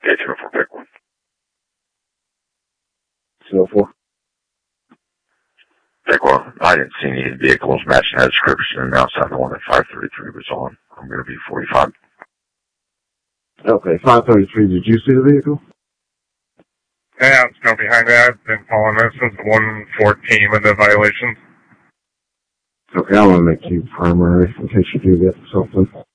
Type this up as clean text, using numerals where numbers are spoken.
204, pick one. 204. Pick one. I didn't see any vehicles matching that description outside the one that 533 was on. I'm going to be 45. Okay, 533, did you see the vehicle? Yeah, I'm still behind that. I've been following this since 114 with the violations. Okay, I want to make you primary in case you do get something.